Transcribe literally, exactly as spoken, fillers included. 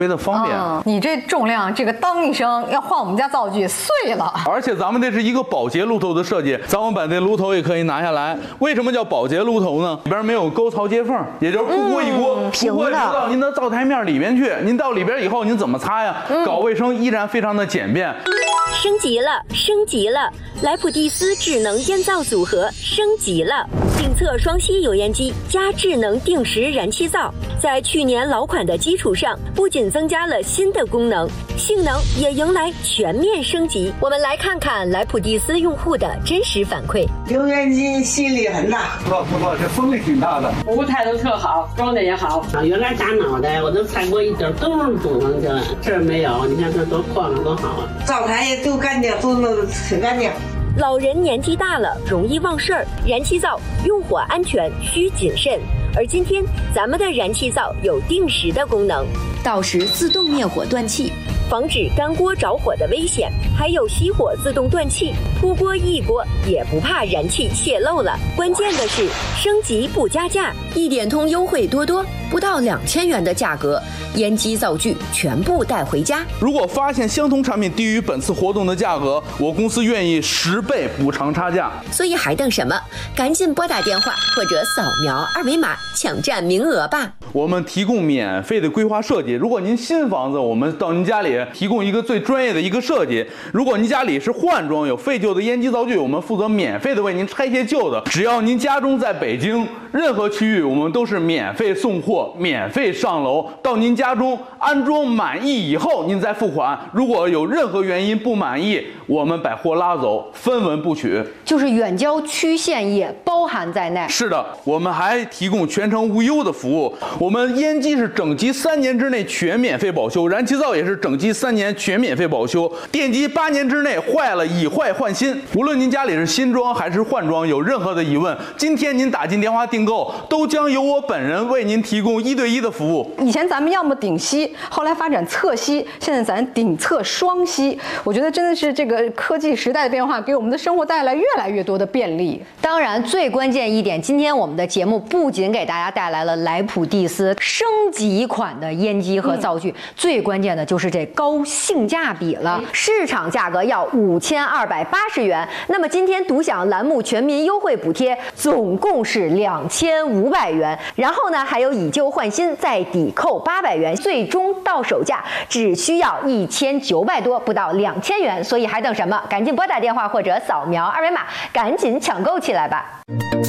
别的方便。 嗯、你这重量，这个当一声要换我们家灶具碎了。 而且咱们这是一个保洁炉头的设计，咱们把这炉头也可以拿下来。为什么叫保洁炉头呢？里边没有沟槽接缝，也就是不锅一锅， 嗯、 不会流到您的灶台面里面去。您到里边以后，您怎么擦呀？嗯、搞卫生依然非常的简便。 升级了，升级了！莱普蒂斯智能烟灶组合升级了，定测双吸油烟机加智能定时燃气灶，在去年老款的基础上，不仅增加了新的功能，性能也迎来全面升级。我们来看看莱普蒂斯用户的真实反馈。 油烟机吸力很大， 不错不错，这风力挺大的， 服务态度特好，装的也好。 啊，原来扎脑袋，我都踩过一点洞堵上去了，这儿没有，你看这多晃了，多好啊！ 灶台也都干净，都弄得挺干净。 老人年纪大了，容易忘事儿，燃气灶用火安全需谨慎。而今天咱们的燃气灶有定时的功能， 到时自动灭火断气， 防止干锅着火的危险，还有熄火自动断气，扑锅易锅也不怕燃气泄漏了。关键的是升级不加价， 一点通优惠多多，不到两千元的价格，烟机灶具全部带回家。 如果发现相同产品低于本次活动的价格，我公司愿意十倍补偿差价。 所以还等什么？赶紧拨打电话或者扫描二维码抢占名额吧。 我们提供免费的规划设计，如果您新房子，我们到您家里提供一个最专业的一个设计。如果您家里是换装有废旧的烟机灶具，我们负责免费的为您拆卸旧的。只要您家中在北京任何区域，我们都是免费送货，免费上楼到您家中安装满意以后，您再付款。如果有任何原因不满意，我们把货拉走，分文不取。 就是远郊区县也包含在内。 是的，我们还提供全程无忧的服务。我们烟机是整机三年之内全免费保修，燃气灶也是整机三年全免费保修，电机八年之内坏了以坏换新。无论您家里是新装还是换装，有任何的疑问，今天您打进电话订购，都将由我本人为您提供一对一的服务。 以前咱们要么顶吸，后来发展侧吸，现在咱顶侧双吸。我觉得真的是这个科技时代的变化，给我们的生活带来越来越多的便利。当然，最关键一点，今天我们的节目不仅给大家带来了莱普蒂斯升级款的烟机和灶具，嗯、最关键的就是这高性价比了。市场价格要五千二百八十元，那么今天独享栏目全民优惠补贴，总共是两千五百元。然后呢，还有以旧换新再抵扣八百元，最终到手价只需要一千九百多，不到两千元。所以还等什么？赶紧拨打电话或者扫描二维码，赶紧抢购起来吧。